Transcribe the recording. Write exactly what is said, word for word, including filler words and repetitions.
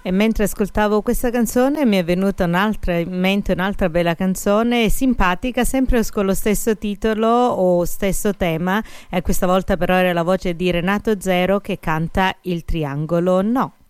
E mentre ascoltavo questa canzone mi è venuta un'altra in mente, un'altra bella canzone, simpatica, sempre con lo stesso titolo o stesso tema, e questa volta però era la voce di Renato Zero che canta Il triangolo no.